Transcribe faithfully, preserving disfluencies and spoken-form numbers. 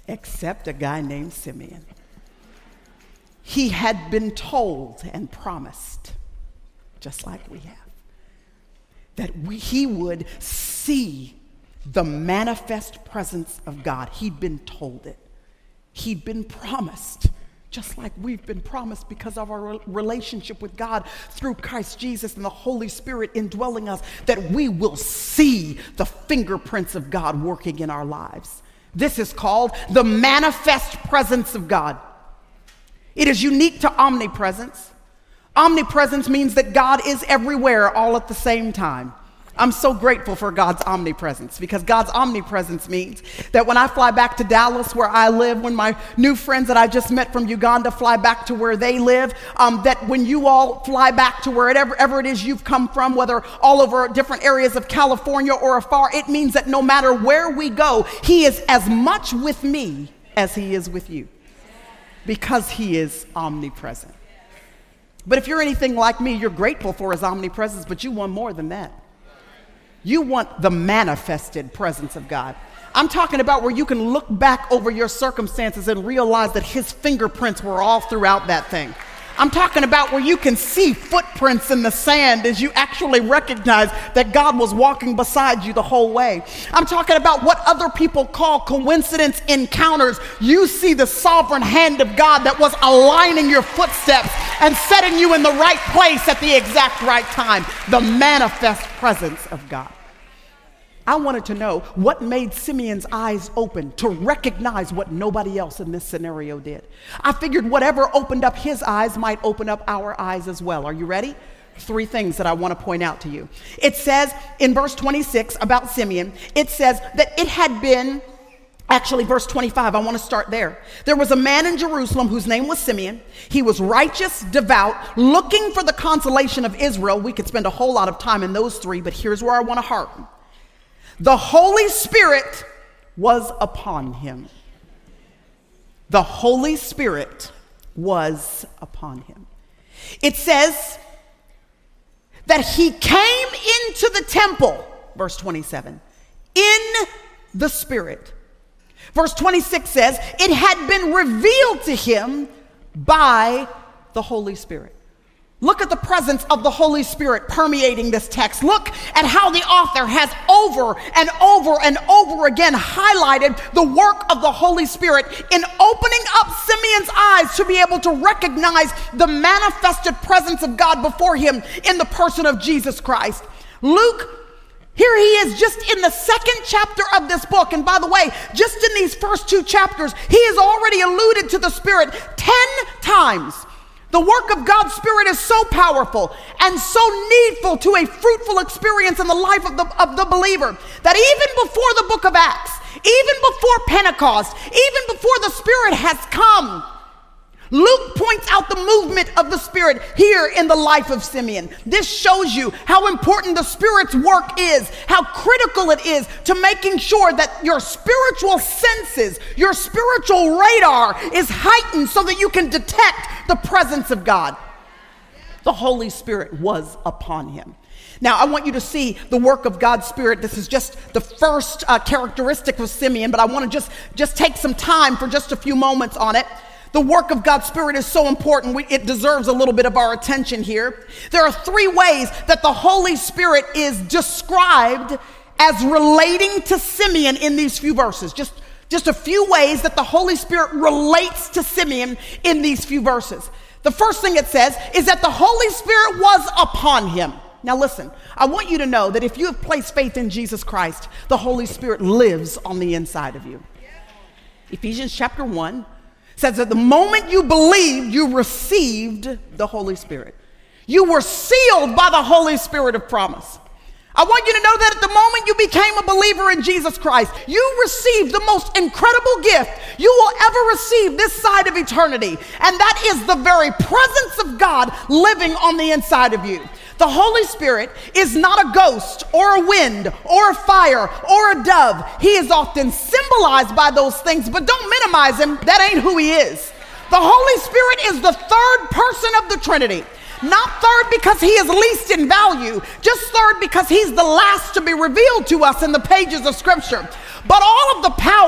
except a guy named Simeon. He had been told and promised, just like we have, that we, he would see the manifest presence of God. He'd been told it. He'd been promised, just like we've been promised because of our relationship with God through Christ Jesus and the Holy Spirit indwelling us, that we will see the fingerprints of God working in our lives. This is called the manifest presence of God. It is unique to omnipresence. Omnipresence means that God is everywhere all at the same time. I'm so grateful for God's omnipresence, because God's omnipresence means that when I fly back to Dallas, where I live, when my new friends that I just met from Uganda fly back to where they live, um, that when you all fly back to wherever ever it is you've come from, whether all over different areas of California or afar, it means that no matter where we go, he is as much with me as he is with you, because he is omnipresent. But if you're anything like me, you're grateful for his omnipresence, but you want more than that. You want the manifested presence of God. I'm talking about where you can look back over your circumstances and realize that his fingerprints were all throughout that thing. I'm talking about where you can see footprints in the sand as you actually recognize that God was walking beside you the whole way. I'm talking about what other people call coincidence encounters. You see the sovereign hand of God that was aligning your footsteps and setting you in the right place at the exact right time. The manifest presence of God. I wanted to know what made Simeon's eyes open to recognize what nobody else in this scenario did. I figured whatever opened up his eyes might open up our eyes as well. Are you ready? Three things that I want to point out to you. It says in verse twenty-six about Simeon, it says that it had been, actually verse twenty-five, I want to start there. There was a man in Jerusalem whose name was Simeon. He was righteous, devout, looking for the consolation of Israel. We could spend a whole lot of time in those three, but here's where I want to harp. The Holy Spirit was upon him. The Holy Spirit was upon him. It says that he came into the temple, verse twenty-seven, in the Spirit. Verse twenty-six says it had been revealed to him by the Holy Spirit. Look at the presence of the Holy Spirit permeating this text. Look at how the author has over and over and over again highlighted the work of the Holy Spirit in opening up Simeon's eyes to be able to recognize the manifested presence of God before him in the person of Jesus Christ. Luke, here he is just in the second chapter of this book. And by the way, just in these first two chapters, he has already alluded to the Spirit ten times. The work of God's Spirit is so powerful and so needful to a fruitful experience in the life of the, of the believer that even before the book of Acts, even before Pentecost, even before the Spirit has come, Luke points out the movement of the Spirit here in the life of Simeon. This shows you how important the Spirit's work is, how critical it is to making sure that your spiritual senses, your spiritual radar is heightened so that you can detect the presence of God. The Holy Spirit was upon him. Now, I want you to see the work of God's Spirit. This is just the first uh, characteristic of Simeon, but I want to just, just take some time for just a few moments on it. The work of God's Spirit is so important. We, it deserves a little bit of our attention here. There are three ways that the Holy Spirit is described as relating to Simeon in these few verses. Just, just a few ways that the Holy Spirit relates to Simeon in these few verses. The first thing it says is that the Holy Spirit was upon him. Now listen, I want you to know that if you have placed faith in Jesus Christ, the Holy Spirit lives on the inside of you. Ephesians chapter one says that the moment you believed, you received the Holy Spirit. You were sealed by the Holy Spirit of promise. I want you to know that at the moment you became a believer in Jesus Christ, you received the most incredible gift you will ever receive this side of eternity. And that is the very presence of God living on the inside of you. The Holy Spirit is not a ghost or a wind or a fire or a dove. He is often symbolized by those things, but don't minimize him. That ain't who he is. The Holy Spirit is the third person of the Trinity. Not third because he is least in value, just third because he's the last to be revealed to us in the pages of Scripture. But all of the power